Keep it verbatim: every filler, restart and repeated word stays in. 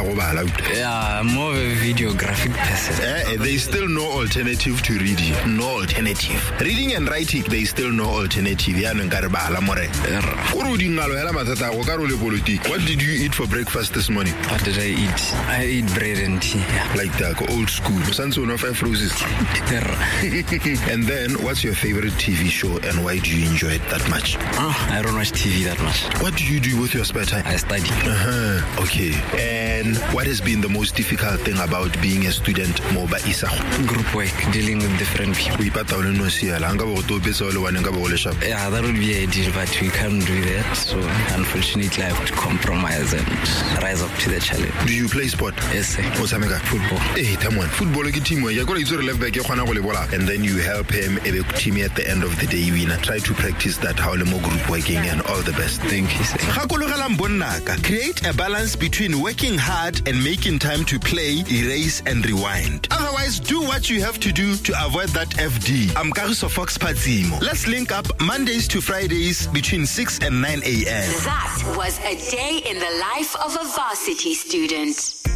go bala. Yeah, I'm more of a videographic person. Eh, there is still no alternative to reading. No alternative. Reading and writing, there is still no alternative. Ya nkare bala more. What did you eat for breakfast this morning? What did I eat? I eat bread and tea. Yeah. Like that, old school. Five roses. And then, what's your favorite T V show and why do you enjoy it that much? Oh, I don't watch T V that much. What do you do with your spare time? I study. Uh-huh. Okay. And what has been the most difficult thing about being a student? Moba Isa. Group work, dealing with different people. Yeah, that would be ideal, but we can't do that. So unfortunately, I have to compromise and rise up to the challenge. Do you play sport? Yes, sir. Football. Hey, come on. Football is a team. And then you help him a team at the end of the day. Winner. Try to practice that how more group working and all the best. Thank you, sir. Create a balance between working hard and making time to play, erase, and rewind. Otherwise, do what you have to do to avoid that F D. I'm Karuso Fox Pazimo. Let's link up Mondays to Fridays between six and nine a.m. That was a day in the life of a varsity student.